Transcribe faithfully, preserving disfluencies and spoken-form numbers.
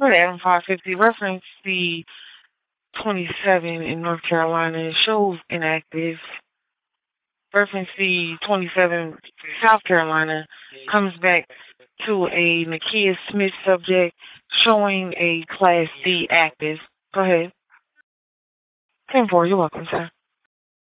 But Adam five fifty reference the twenty-seven in North Carolina shows inactive. Reference the twenty-seven South Carolina comes back to a Nakia Smith subject showing a Class D active. Go ahead. ten four, you're welcome, sir.